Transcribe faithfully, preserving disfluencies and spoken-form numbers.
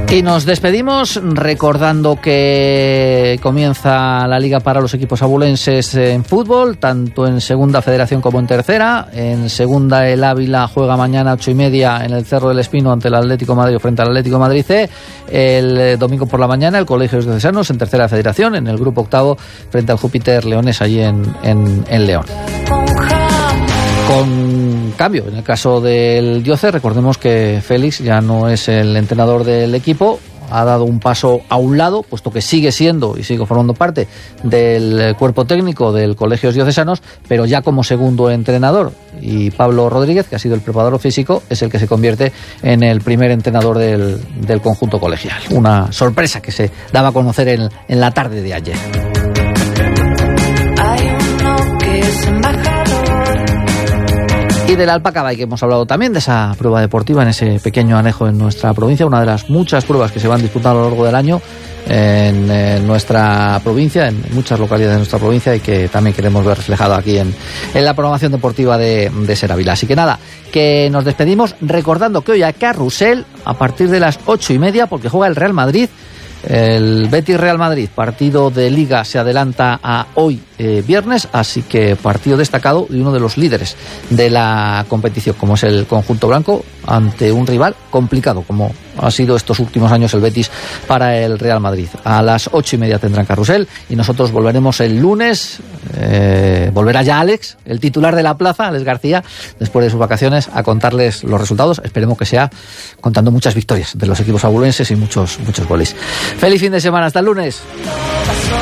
Y nos despedimos recordando que comienza la Liga para los equipos abulenses en fútbol, tanto en Segunda Federación como en Tercera. En Segunda el Ávila juega mañana a ocho y media en el Cerro del Espino ante el Atlético de Madrid frente al Atlético de Madrid C. El domingo por la mañana el Colegios Diocesanos en Tercera Federación, en el grupo octavo frente al Júpiter Leones allí en, en, en León. Con cambio, en el caso del Dioce, recordemos que Félix ya no es el entrenador del equipo, ha dado un paso a un lado, puesto que sigue siendo y sigue formando parte del cuerpo técnico del Colegios Diocesanos, pero ya como segundo entrenador. Y Pablo Rodríguez, que ha sido el preparador físico, es el que se convierte en el primer entrenador del, del conjunto colegial. Una sorpresa que se daba a conocer en, en la tarde de ayer. Hay uno que es embajador. Y del Alpacabay, que hemos hablado también de esa prueba deportiva en ese pequeño anejo en nuestra provincia, una de las muchas pruebas que se van disputando a lo largo del año en, en nuestra provincia, en muchas localidades de nuestra provincia, y que también queremos ver reflejado aquí en, en la programación deportiva de, de Ser Ávila. Así que nada, que nos despedimos recordando que hoy a Carrusel, a partir de las ocho y media, porque juega el Real Madrid, el Betis Real Madrid, partido de Liga, se adelanta a hoy eh, viernes, así que partido destacado y uno de los líderes de la competición, como es el conjunto blanco, ante un rival complicado, como ha sido estos últimos años el Betis para el Real Madrid. A las ocho y media tendrán Carrusel y nosotros volveremos el lunes. Eh, volverá ya Alex, el titular de la plaza, Alex García, después de sus vacaciones, a contarles los resultados. Esperemos que sea contando muchas victorias de los equipos abulenses y muchos, muchos goles. Feliz fin de semana, hasta el lunes.